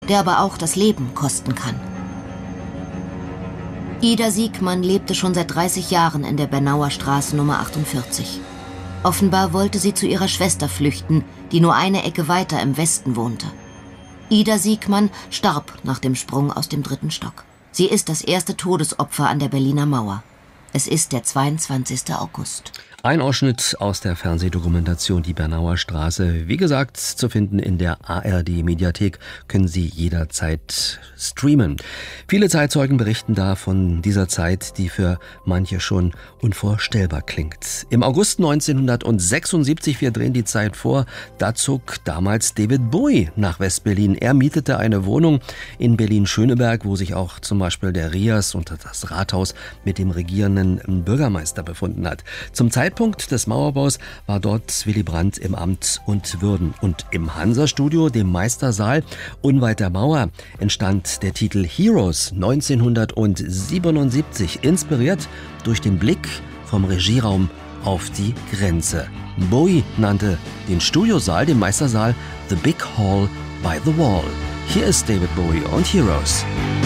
der aber auch das Leben kosten kann. Ida Siegmann lebte schon seit 30 Jahren in der Bernauer Straße Nummer 48. Offenbar wollte sie zu ihrer Schwester flüchten, die nur eine Ecke weiter im Westen wohnte. Ida Siegmann starb nach dem Sprung aus dem 3. Stock. Sie ist das erste Todesopfer an der Berliner Mauer. Es ist der 22. August. Ein Ausschnitt aus der Fernsehdokumentation Die Bernauer Straße. Wie gesagt, zu finden in der ARD-Mediathek, können Sie jederzeit streamen. Viele Zeitzeugen berichten da von dieser Zeit, die für manche schon unvorstellbar klingt. Im August 1976, wir drehen die Zeit vor, da zog damals David Bowie nach West-Berlin. Er mietete eine Wohnung in Berlin-Schöneberg, wo sich auch zum Beispiel der Rias und das Rathaus mit dem regierenden Bürgermeister befunden hat. Zum Zeitpunkt des Mauerbaus war dort Willy Brandt im Amt und Würden. Und im Hansa-Studio, dem Meistersaal, unweit der Mauer, entstand der Titel Heroes 1977, inspiriert durch den Blick vom Regieraum auf die Grenze. Bowie nannte den Studiosaal, den Meistersaal, The Big Hall by the Wall. Hier ist David Bowie und Heroes.